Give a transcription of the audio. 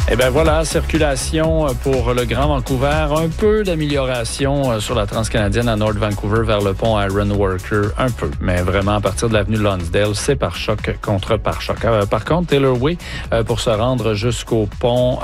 Eh bien voilà, circulation pour le Grand Vancouver. Un peu d'amélioration sur la transcanadienne à North Vancouver vers le pont Iron Worker. Un peu, mais vraiment à partir de l'avenue Lonsdale, c'est par choc contre par choc. Par contre, Taylor Way, pour se rendre jusqu'au pont